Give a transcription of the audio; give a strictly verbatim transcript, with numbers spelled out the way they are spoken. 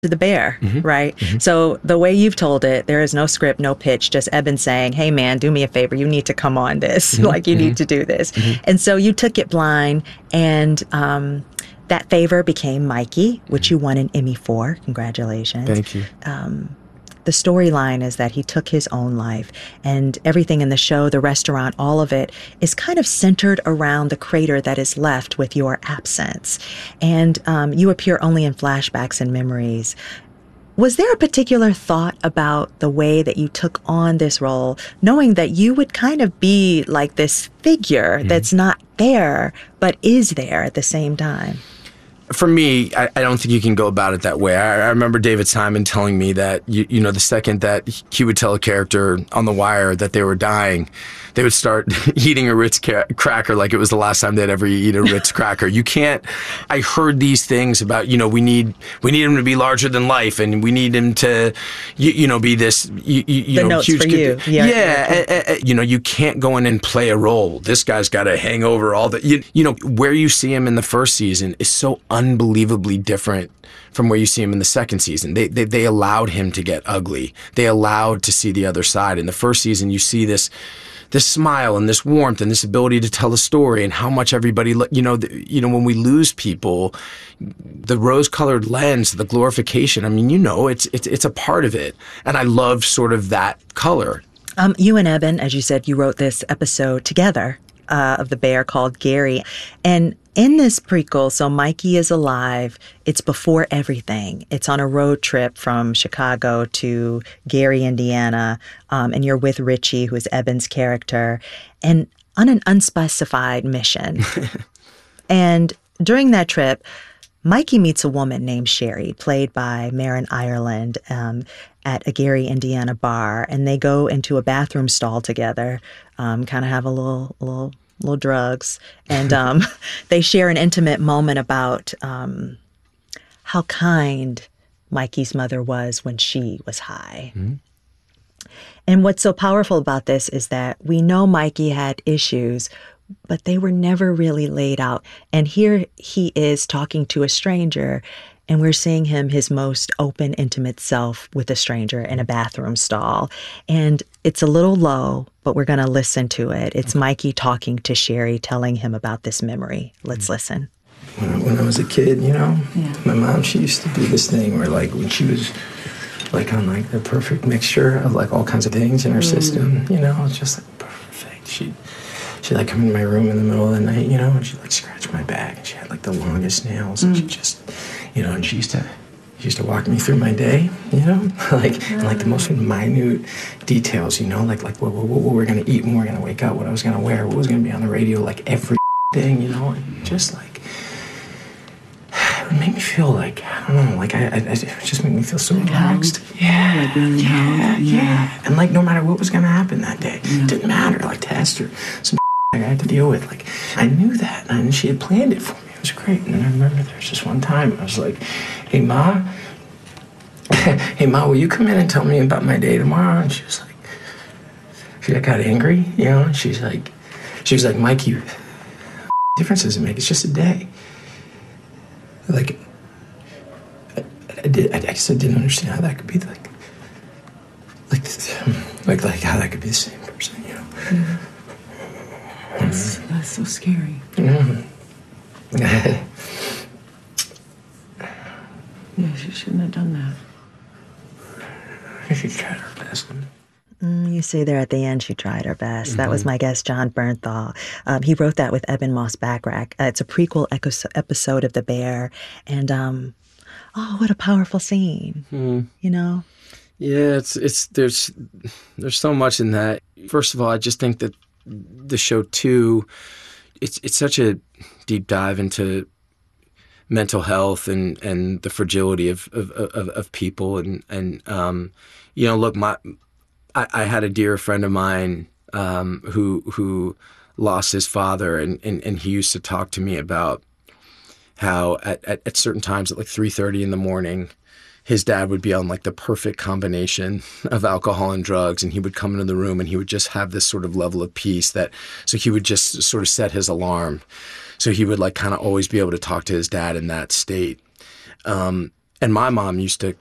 to the bear, mm-hmm. right? Mm-hmm. So the way you've told it, there is no script, no pitch, just Eben saying, hey man, do me a favor, you need to come on this. Mm-hmm. Like you mm-hmm. need to do this. Mm-hmm. And so you took it blind, and um, that favor became Mikey, which mm-hmm. you won an Emmy for. Congratulations. Thank you. Um, the storyline is that he took his own life, and everything in the show, the restaurant, all of it is kind of centered around the crater that is left with your absence. And um, you appear only in flashbacks and memories. Was there a particular thought about the way that you took on this role, knowing that you would kind of be like this figure mm-hmm. that's not there, but is there at the same time? For me, I, I don't think you can go about it that way. I, I remember David Simon telling me that, you, you know, the second that he would tell a character on The Wire that they were dying, they would start eating a Ritz ca- cracker like it was the last time they'd ever eat a Ritz cracker. You can't, I heard these things about, you know, we need we need him to be larger than life, and we need him to, you, you know, be this, you, you the know, notes huge. for you. Yeah, yeah uh, uh, you know, you can't go in and play a role. This guy's got to hang over all the, you, you know, where you see him in the first season is so unbelievably different from where you see him in the second season. They, they they allowed him to get ugly. They allowed to see the other side. In the first season, you see this this smile and this warmth and this ability to tell a story, and how much everybody, you know, the, you know, when we lose people, the rose-colored lens, the glorification. I mean, you know, it's it's it's a part of it, and I love sort of that color. Um, you and Eben, as you said, you wrote this episode together uh, of The Bear called Gary, and in this prequel, so Mikey is alive. It's before everything. It's on a road trip from Chicago to Gary, Indiana, um, and you're with Richie, who is Eben's character, and on an unspecified mission. And during that trip, Mikey meets a woman named Sherry, played by Marin Ireland, um, at a Gary, Indiana bar, and they go into a bathroom stall together, um, kind of have a little little. little drugs, and um, they share an intimate moment about um, how kind Mikey's mother was when she was high. Mm-hmm. And what's so powerful about this is that we know Mikey had issues, but they were never really laid out. And here he is talking to a stranger, and we're seeing him his most open, intimate self with a stranger in a bathroom stall. And it's a little low, but we're going to listen to it. It's Mikey talking to Sherry, telling him about this memory. Let's listen. When I, when I was a kid, you know, yeah. my mom, she used to do this thing where, like, when she was, like, on, like, the perfect mixture of, like, all kinds of things in her mm. system, you know, it's just, like, perfect. She'd, she'd, like, come into my room in the middle of the night, you know, and she'd, like, scratch my back, and she had, like, the longest nails, mm. and she just... You know, and she used to, she used to walk me through my day, you know, like, and like the most minute details, you know, like, like what, what, what we're going to eat when we're going to wake up, what I was going to wear, what was going to be on the radio, like every thing, you know, and just like, it would make me feel like, I don't know, like, I, I, it would just make me feel so like relaxed. Held. Yeah, like really yeah, yeah, yeah. And like, no matter what was going to happen that day, yeah. it didn't matter, like tests or some I had to deal with, like, I knew that, and she had planned it for me. It was great. And then I remember there was just one time I was like, hey, Ma, hey, Ma, will you come in and tell me about my day tomorrow? And she was like, she got angry, you know, and she's like, she was like, Mike, you, difference does it make? It's just a day. Like, I, I did, I guess I didn't understand how that could be, like, like, like, like how that could be the same person, you know? Mm-hmm. That's, that's so scary. Mm-hmm. Yeah, she shouldn't have done that. She tried her best. Mm, you see there at the end, she tried her best. Mm-hmm. That was my guest, Jon Bernthal. Um, he wrote that with Eben Moss-Bachrach. Uh, it's a prequel eco- episode of The Bear. And, um, oh, what a powerful scene, mm. you know? Yeah, it's, it's, there's, there's so much in that. First of all, I just think that the show, too, it's, it's such a deep dive into mental health and, and the fragility of, of, of, of people. And, and um, you know, look, my I, I had a dear friend of mine um, who who lost his father, and, and, and he used to talk to me about how at, at, at certain times at like three thirty in the morning, his dad would be on like the perfect combination of alcohol and drugs, and he would come into the room and he would just have this sort of level of peace that, so he would just sort of set his alarm. So he would like kind of always be able to talk to his dad in that state. Um, And my mom used to